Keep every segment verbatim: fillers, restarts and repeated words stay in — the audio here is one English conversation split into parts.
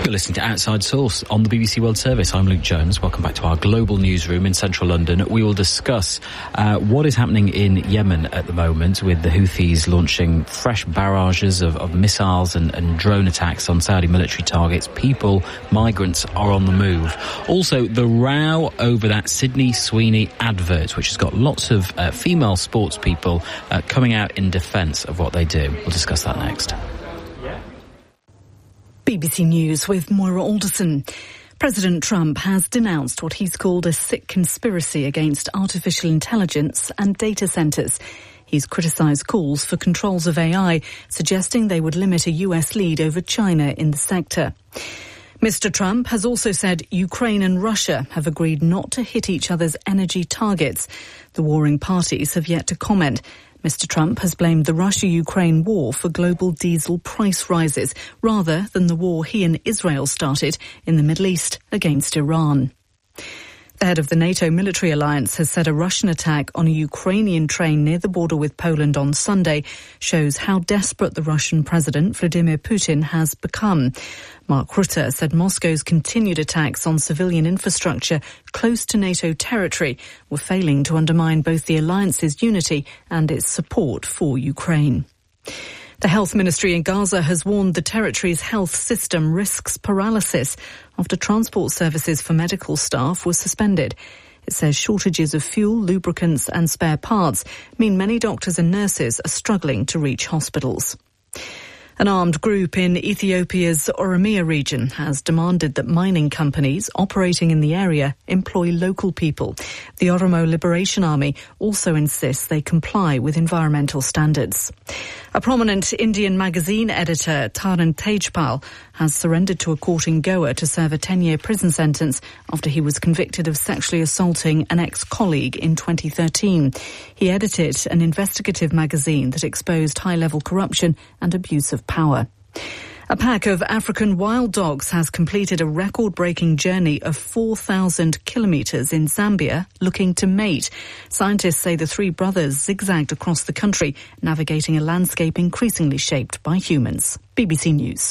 You're listening to Outside Source on the B B C World Service. I'm Luke Jones. Welcome back to our global newsroom in central London. We will discuss uh, what is happening in Yemen at the moment, with the Houthis launching fresh barrages of, of missiles and, and drone attacks on Saudi military targets. People, migrants are on the move. Also, the row over that Sydney Sweeney advert, which has got lots of uh, female sports people uh, coming out in defence of what they do. We'll discuss that next. B B C News with Moira Alderson. President Trump has denounced what he's called a sick conspiracy against artificial intelligence and data centres. He's criticised calls for controls of A I, suggesting they would limit a U S lead over China in the sector. Mister Trump has also said Ukraine and Russia have agreed not to hit each other's energy targets. The warring parties have yet to comment. Mister Trump has blamed the Russia-Ukraine war for global diesel price rises, rather than the war he and Israel started in the Middle East against Iran. The head of the NATO military alliance has said a Russian attack on a Ukrainian train near the border with Poland on Sunday shows how desperate the Russian President Vladimir Putin has become. Mark Rutte said Moscow's continued attacks on civilian infrastructure close to NATO territory were failing to undermine both the alliance's unity and its support for Ukraine. The health ministry in Gaza has warned the territory's health system risks paralysis after transport services for medical staff were suspended. It says shortages of fuel, lubricants and spare parts mean many doctors and nurses are struggling to reach hospitals. An armed group in Ethiopia's Oromia region has demanded that mining companies operating in the area employ local people. The Oromo Liberation Army also insists they comply with environmental standards. A prominent Indian magazine editor, Taran Tejpal, has surrendered to a court in Goa to serve a ten-year prison sentence after he was convicted of sexually assaulting an ex-colleague in twenty thirteen. He edited an investigative magazine that exposed high-level corruption and abuse of power. A pack of African wild dogs has completed a record-breaking journey of four thousand kilometres in Zambia looking to mate. Scientists say the three brothers zigzagged across the country, navigating a landscape increasingly shaped by humans. B B C News.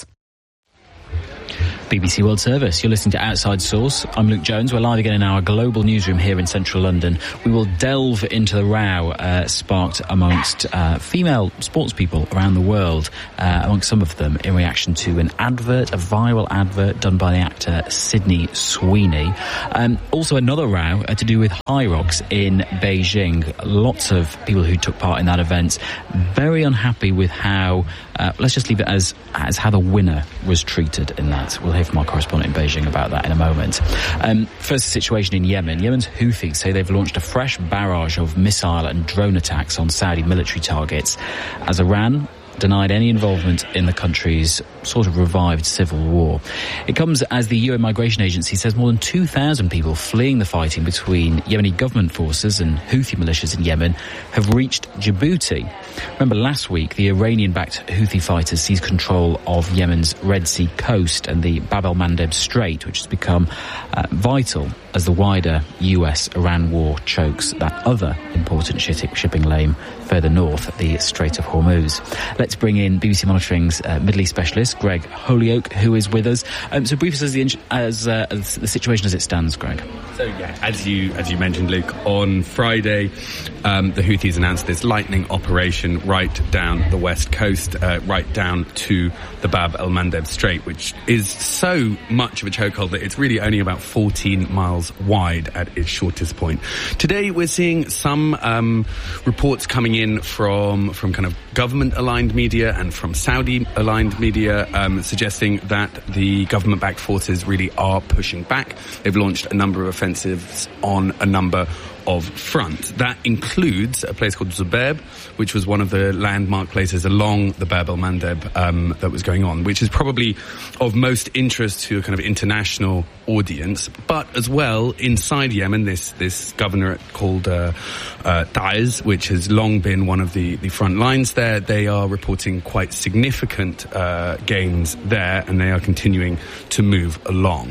B B C World Service. You're listening to Outside Source. I'm Luke Jones. We're live again in our global newsroom here in central London. We will delve into the row uh, sparked amongst uh, female sports people around the world, uh, amongst some of them in reaction to an advert, a viral advert done by the actor Sydney Sweeney. Um, also another row uh, to do with Hyrox in Beijing. Lots of people who took part in that event very unhappy with how, uh, let's just leave it as, as how the winner was treated in that. We'll hear from our correspondent in Beijing about that in a moment. Um, first, the situation in Yemen. Yemen's Houthis say they've launched a fresh barrage of missile and drone attacks on Saudi military targets as Iran denied any involvement in the country's sort of revived civil war. It comes as the U N Migration Agency says more than two thousand people fleeing the fighting between Yemeni government forces and Houthi militias in Yemen have reached Djibouti. Remember last week, the Iranian-backed Houthi fighters seized control of Yemen's Red Sea coast and the Bab el-Mandeb Strait, which has become uh, vital as the wider U S Iran war chokes that other important shipping lane further north, the Strait of Hormuz. Let's bring in B B C Monitoring's uh, Middle East specialist, Greg Holyoke, who is with us. Um, so brief us as, the, as, uh, as the situation as it stands, Greg. So, yeah, as you as you mentioned, Luke, on Friday, um, the Houthis announced this lightning operation right down the west coast, uh, right down to the Bab el-Mandeb Strait, which is so much of a chokehold that it's really only about fourteen miles wide at its shortest point. Today, we're seeing some um, reports coming in from from kind of government-aligned media and from Saudi-aligned media, um, suggesting that the government-backed forces really are pushing back. They've launched a number of offensives on a number of fronts. That includes a place called Zubair, which was one of the landmark places along the Bab el-Mandeb um, that was going on, which is probably of most interest to a kind of international audience. But as well, inside Yemen, this this governorate called uh, uh, Taiz, which has long been one of the, the front lines there, they are reporting quite significant uh, gains there, and they are continuing to move along.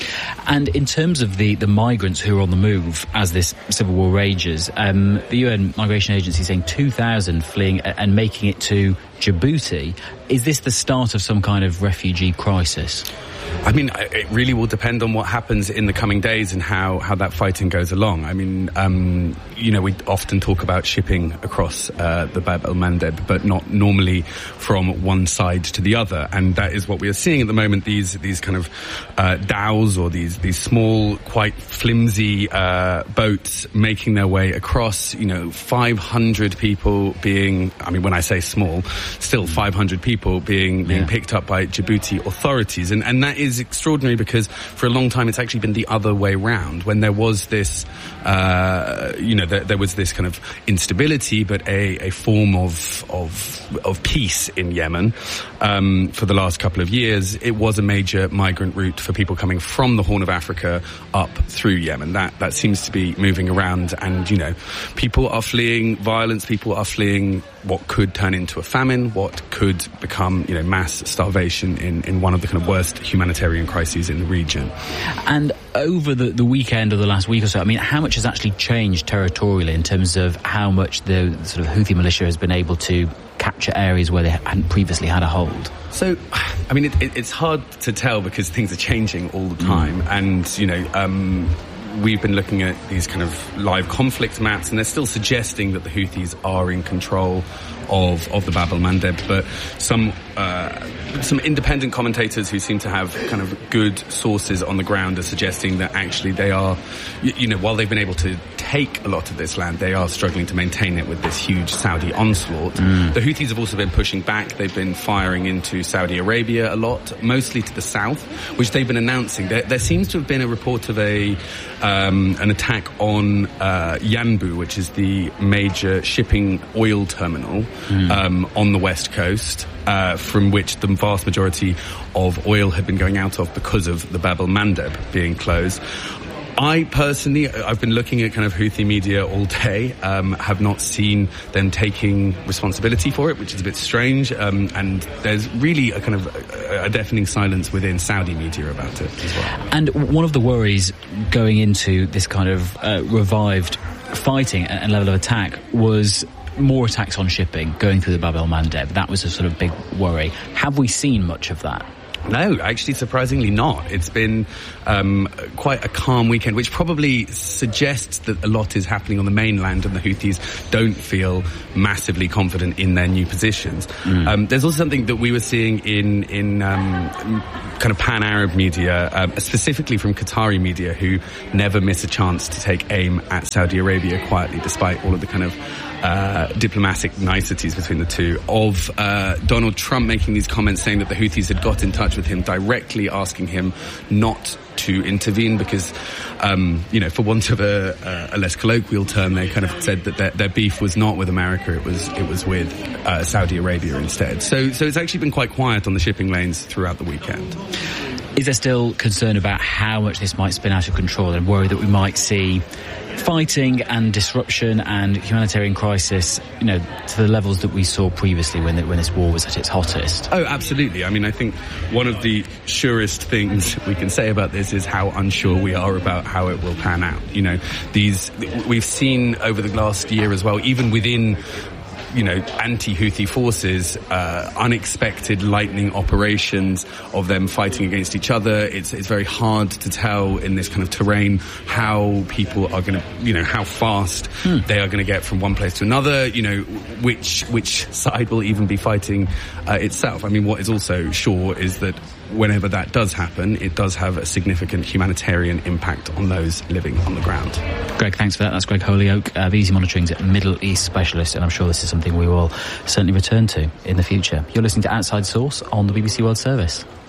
And in terms of the, the migrants who are on the move as this civil war rages, um, the U N Migration Agency is saying two thousand fleeing and making it to Djibouti. Is this the start of some kind of refugee crisis? I mean, it really will depend on what happens in the coming days and how, how that fighting goes along. I mean, um, you know, we often talk about shipping across uh, the Bab el-Mandeb, but not normally from one side to the other. And that is what we are seeing at the moment, these these kind of uh, dhows or these, these small, quite flimsy uh, boats making their way across, you know, five hundred people being, I mean, when I say small, still five hundred people being, being yeah. picked up by Djibouti authorities. And, and that is extraordinary because for a long time it's actually been the other way round. When there was this, uh, you know, there, there was this kind of instability, but a, a form of, of, of peace in Yemen, um, for the last couple of years, it was a major migrant route for people coming from the Horn of Africa up through Yemen. That, that seems to be moving around, and, you know, people are fleeing violence, people are fleeing what could turn into a famine, what could become, you know, mass starvation in, in one of the kind of worst humanitarian crises in the region. And over the, the weekend or the last week or so, I mean, how much has actually changed territorially in terms of how much the sort of Houthi militia has been able to capture areas where they hadn't previously had a hold? So, I mean, it, it, it's hard to tell because things are changing all the time. Mm. And, you know, um, we've been looking at these kind of live conflict maps, and they're still suggesting that the Houthis are in control of, of the Bab el-Mandeb, but some uh, some independent commentators who seem to have kind of good sources on the ground are suggesting that actually they are, you, you know, while they've been able to take a lot of this land, they are struggling to maintain it with this huge Saudi onslaught. Mm. The Houthis have also been pushing back. They've been firing into Saudi Arabia a lot, mostly to the south, which they've been announcing. There, there seems to have been a report of a um, an attack on uh, Yanbu, which is the major shipping oil terminal mm. um, on the west coast, uh, from which the vast majority of oil had been going out of because of the Bab el-Mandeb being closed. I personally, I've been looking at kind of Houthi media all day, um, have not seen them taking responsibility for it, which is a bit strange, um, and there's really a kind of a, a deafening silence within Saudi media about it as well. And one of the worries going into this kind of uh, revived fighting and level of attack was more attacks on shipping going through the Bab el-Mandeb. That was a sort of big worry. Have we seen much of that? No, actually, surprisingly not. It's been um, quite a calm weekend, which probably suggests that a lot is happening on the mainland and the Houthis don't feel massively confident in their new positions. Mm. Um, there's also something that we were seeing in in um, kind of pan-Arab media, um, specifically from Qatari media, who never miss a chance to take aim at Saudi Arabia quietly, despite all of the kind of Uh, diplomatic niceties between the two, of uh, Donald Trump making these comments saying that the Houthis had got in touch with him directly asking him not to intervene because, um, you know, for want of a, a less colloquial term, they kind of said that their, their beef was not with America, it was it was with uh, Saudi Arabia instead. So, so it's actually been quite quiet on the shipping lanes throughout the weekend. Is there still concern about how much this might spin out of control and worry that we might see fighting and disruption and humanitarian crisis, you know, to the levels that we saw previously when the, when this war was at its hottest? Oh, absolutely. I mean, I think one of the surest things we can say about this is how unsure we are about how it will pan out. You know, these we've seen over the last year as well, even within, you know, anti-Houthi forces, uh, unexpected lightning operations of them fighting against each other. It's, it's very hard to tell in this kind of terrain how people are going to, you know, how fast hmm. they are going to get from one place to another, you know, which, which side will even be fighting uh, itself. I mean, what is also sure is that whenever that does happen, it does have a significant humanitarian impact on those living on the ground. Greg, thanks for that. That's Greg Holyoake, uh, B B C Monitoring's Middle East specialist, and I'm sure this is something we will certainly return to in the future. You're listening to Outside Source on the B B C World Service.